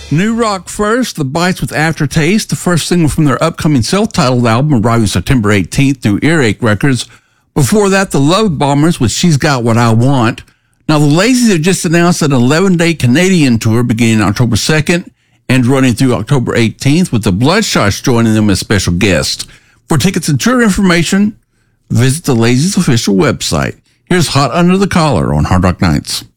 New rock first, The Bites with Aftertaste, the first single from their upcoming self-titled album, arriving September 18th through Earache Records. Before that, The Love Bombers with She's Got What I Want. Now, the Lazies have just announced an 11-day Canadian tour beginning October 2nd and running through October 18th, with the Bloodshots joining them as special guests. For tickets and tour information, visit the Lazies official website. Here's Hot Under the Collar on Hard Rock Nights.